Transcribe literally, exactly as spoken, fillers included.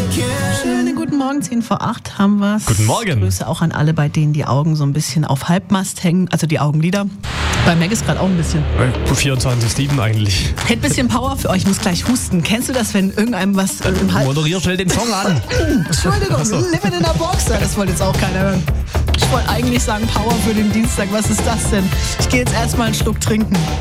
Schönen guten Morgen, zehn vor acht haben wir's. Guten Morgen. Grüße auch an alle, bei denen die Augen so ein bisschen auf Halbmast hängen, also die Augenlider. Bei Meg ist gerade auch ein bisschen. vierundzwanzig sieben eigentlich. Hätte ein bisschen Power für euch, ich muss gleich husten. Kennst du das, wenn irgendeinem was im Hals... Moderier schnell den Song an. Entschuldigung, So. Living in a Box. Das wollte jetzt auch keiner hören. Ich wollte eigentlich sagen Power für den Dienstag. Was ist das denn? Ich gehe jetzt erstmal einen Schluck trinken.